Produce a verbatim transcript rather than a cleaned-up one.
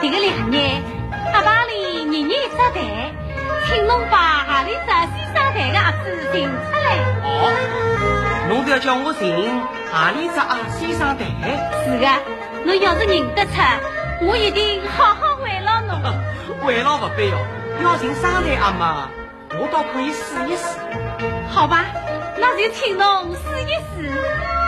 这个两年，阿爸里年年杀台，请侬把阿里啥西杀台的阿子寻出来。 哦，侬要叫我寻阿里只阿西上台？ 是的，侬要是认得出，我一定好好慰劳侬。 慰劳不必哦，要寻上台阿妈，我倒可以试一试。 好吧，那就请侬试一试。